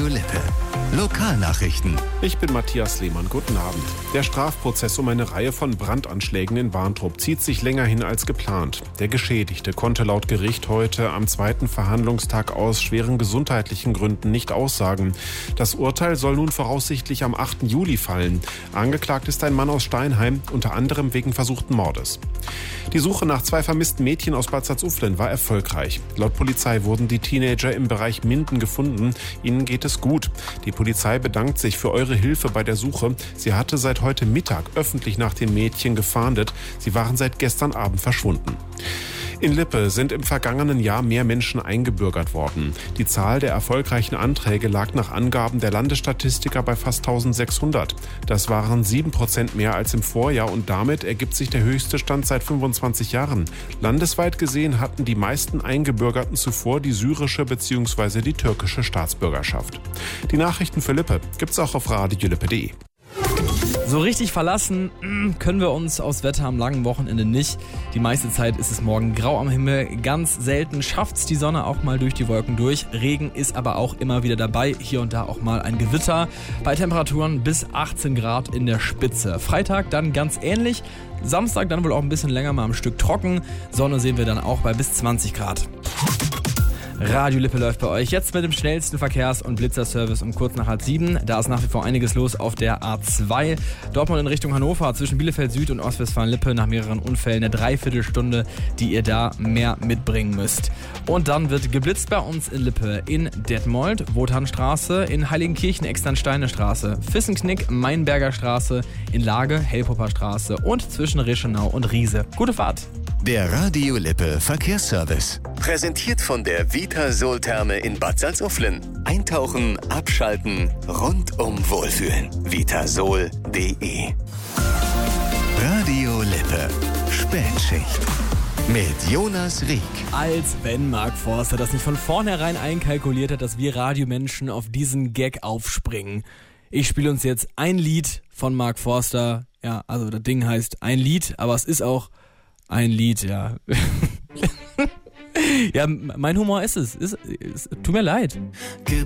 Radio Lippe. Lokalnachrichten. Ich bin Matthias Lehmann. Guten Abend. Der Strafprozess um eine Reihe von Brandanschlägen in Warntrup zieht sich länger hin als geplant. Der Geschädigte konnte laut Gericht heute am zweiten Verhandlungstag aus schweren gesundheitlichen Gründen nicht aussagen. Das Urteil soll nun voraussichtlich am 8. Juli fallen. Angeklagt ist ein Mann aus Steinheim, unter anderem wegen versuchten Mordes. Die Suche nach 2 vermissten Mädchen aus Bad Salzuflen war erfolgreich. Laut Polizei wurden die Teenager im Bereich Minden gefunden. Ihnen geht es gut. Die Polizei bedankt sich für eure Hilfe bei der Suche. Sie hatte seit heute Mittag öffentlich nach den Mädchen gefahndet. Sie waren seit gestern Abend verschwunden. In Lippe sind im vergangenen Jahr mehr Menschen eingebürgert worden. Die Zahl der erfolgreichen Anträge lag nach Angaben der Landesstatistiker bei fast 1600. Das waren 7% mehr als im Vorjahr und damit ergibt sich der höchste Stand seit 25 Jahren. Landesweit gesehen hatten die meisten Eingebürgerten zuvor die syrische bzw. die türkische Staatsbürgerschaft. Die Nachrichten für Lippe gibt's auch auf radiolippe.de. So richtig verlassen können wir uns aufs Wetter am langen Wochenende nicht. Die meiste Zeit ist es morgen grau am Himmel. Ganz selten schafft's die Sonne auch mal durch die Wolken durch. Regen ist aber auch immer wieder dabei. Hier und da auch mal ein Gewitter. Bei Temperaturen bis 18 Grad in der Spitze. Freitag dann ganz ähnlich. Samstag dann wohl auch ein bisschen länger mal am Stück trocken. Sonne sehen wir dann auch bei bis 20 Grad. Radio Lippe läuft bei euch jetzt mit dem schnellsten Verkehrs- und Blitzerservice um kurz nach 6:30. Da ist nach wie vor einiges los auf der A2. Dortmund in Richtung Hannover zwischen Bielefeld Süd und Ostwestfalen-Lippe nach mehreren Unfällen eine Dreiviertelstunde, die ihr da mehr mitbringen müsst. Und dann wird geblitzt bei uns in Lippe in Detmold, Wotanstraße, in Heiligenkirchen, Externsteine Straße, Fissenknick, Mainberger Straße, in Lage, Hellpopper Straße und zwischen Reschenau und Riese. Gute Fahrt! Der Radio Lippe Verkehrsservice. Präsentiert von der Vitasol-Therme in Bad Salzuflen. Eintauchen, abschalten, rundum wohlfühlen. Vitasol.de. Radio Lippe. Spätschicht. Mit Jonas Rieck. Als wenn Mark Forster das nicht von vornherein einkalkuliert hat, dass wir Radiomenschen auf diesen Gag aufspringen. Ich spiele uns jetzt ein Lied von Mark Forster. Ja, also das Ding heißt ein Lied, aber es ist auch ein Lied, ja. Ja, mein Humor ist es. Tut mir leid.